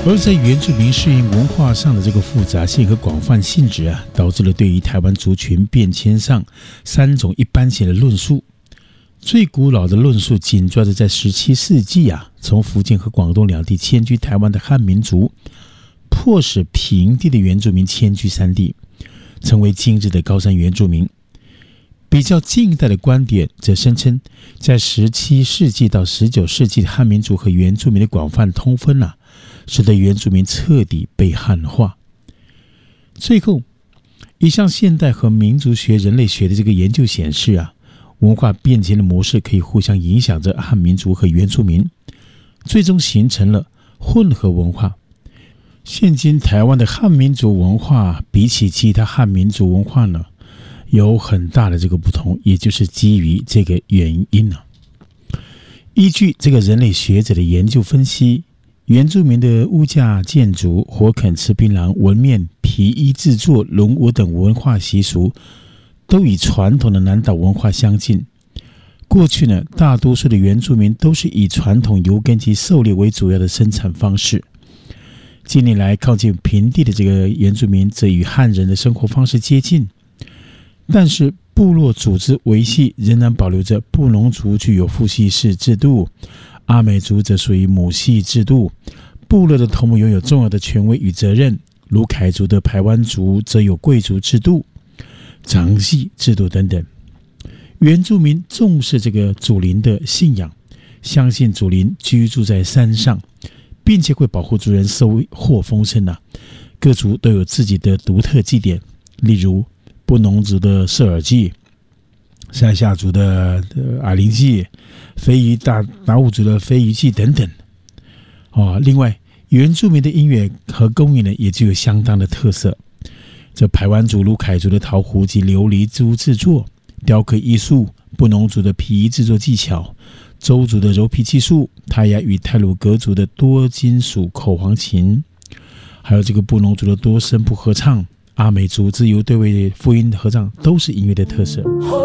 而在原住民适应文化上的这个复杂性和广泛性质啊，导致了对于台湾族群变迁上三种一般性的论述。最古老的论述紧抓着在17世纪啊，从福建和广东两地迁居台湾的汉民族，迫使平地的原住民迁居山地，成为今日的高山原住民。比较近代的观点则声称，在17世纪到19世纪的汉民族和原住民的广泛通婚啊，使得原住民彻底被汉化。最后，一项现代和民族学、人类学的这个研究显示啊，文化变迁的模式可以互相影响着汉民族和原住民，最终形成了混合文化。现今台湾的汉民族文化比起其他汉民族文化呢，有很大的这个不同，也就是基于这个原因呢。依据这个人类学者的研究分析，原住民的屋架建筑、火垦、吃槟榔、纹面、皮衣制作、龙舞等文化习俗，都与传统的南岛文化相近。过去呢，大多数的原住民都是以传统游耕及狩猎为主要的生产方式。近年来，靠近平地的这个原住民则与汉人的生活方式接近，但是部落组织维系仍然保留着布农族具有父系式制度，阿美族则属于母系制度，部落的头目拥有重要的权威与责任，如凯族的排湾族则有贵族制度、长系制度等等。原住民重视这个祖灵的信仰，相信祖灵居住在山上，并且会保护族人收获丰盛啊。各族都有自己的独特祭典，例如布农族的射耳祭、塞夏族的阿灵祭、非裔达悟族的非遗祭等等。另外，原住民的音乐和工艺呢，也具有相当的特色。这排湾族如凯族的陶壶及琉璃珠制作、雕刻艺术、布农族的皮衣制作技巧、周族的柔皮技术、泰雅与太鲁阁族的多金属口簧琴，还有这个布农族的多声部合唱、阿美族自由对位复音合唱，都是音乐的特色。